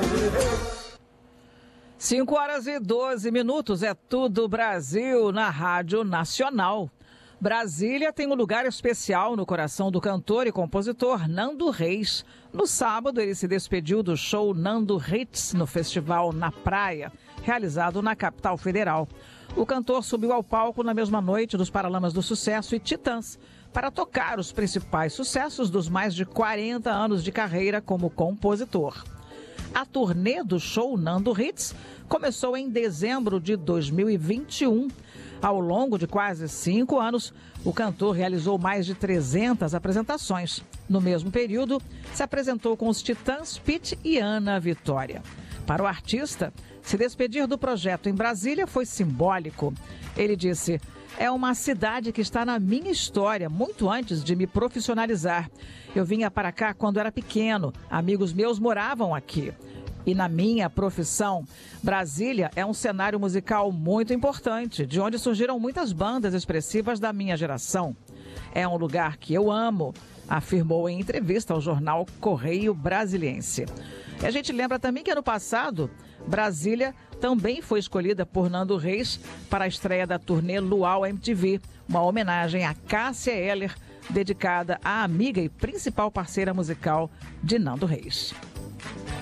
5h12, é tudo Brasil na Rádio Nacional. Brasília tem um lugar especial no coração do cantor e compositor Nando Reis. No sábado, ele se despediu do show Nando Hits no Festival Na Praia, realizado na capital federal. O cantor subiu ao palco na mesma noite dos Paralamas do Sucesso e Titãs para tocar os principais sucessos dos mais de 40 anos de carreira como compositor. A turnê do show Nando Hits começou em dezembro de 2021. Ao longo de quase 5 anos, o cantor realizou mais de 300 apresentações. No mesmo período, se apresentou com os Titãs, Pitty e Ana Vitória. Para o artista, se despedir do projeto em Brasília foi simbólico. Ele disse: "É uma cidade que está na minha história, muito antes de me profissionalizar. Eu vinha para cá quando era pequeno, amigos meus moravam aqui. E na minha profissão, Brasília é um cenário musical muito importante, de onde surgiram muitas bandas expressivas da minha geração. É um lugar que eu amo", afirmou em entrevista ao jornal Correio Brasiliense. E a gente lembra também que ano passado, Brasília também foi escolhida por Nando Reis para a estreia da turnê Luau MTV, uma homenagem a Cássia Eller, dedicada à amiga e principal parceira musical de Nando Reis.